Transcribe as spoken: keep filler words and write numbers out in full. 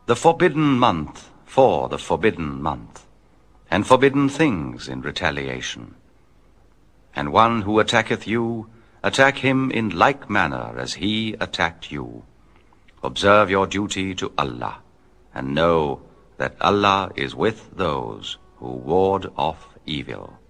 the forbidden month for the forbidden month, and forbidden things in retaliation. And one who attacketh you, attack him in like manner as he attacked you. Observe your duty to Allah, and know that Allah is with those who ward off evil.